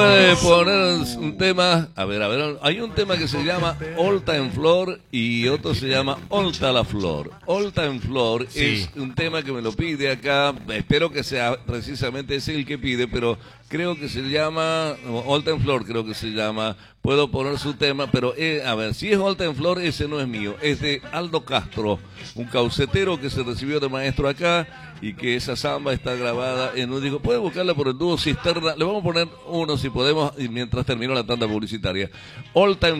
Puede poner un tema, a ver, hay un tema que se llama Olta en Flor y otro se llama Olta la Flor. Olta en Flor es un tema que me lo pide acá, espero que sea precisamente ese el que pide, pero creo que se llama, Olta en Flor creo que se llama, puedo poner su tema, pero a ver, si es Olta en Flor, ese no es mío, es de Aldo Castro, un caucetero que se recibió de maestro acá y que esa samba está grabada en un disco. Puede buscarla por el dúo Cisterna, le vamos a poner uno si podemos y mientras termino la tanda publicitaria. Olta en